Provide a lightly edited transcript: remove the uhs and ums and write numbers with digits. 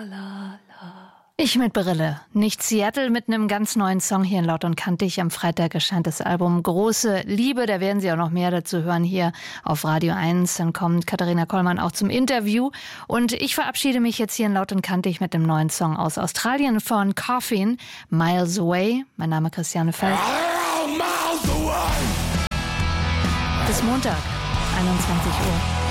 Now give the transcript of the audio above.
Ich mit Brille. Nicht Seattle mit einem ganz neuen Song hier in Laut und Kantig. Am Freitag erscheint das Album Große Liebe. Da werden Sie auch noch mehr dazu hören hier auf Radio 1. Dann kommt Katharina Kollmann auch zum Interview. Und ich verabschiede mich jetzt hier in Laut und Kantig mit einem neuen Song aus Australien von Coffin, Miles Away. Mein Name ist Christiane Feld. Bis Montag, 21 Uhr.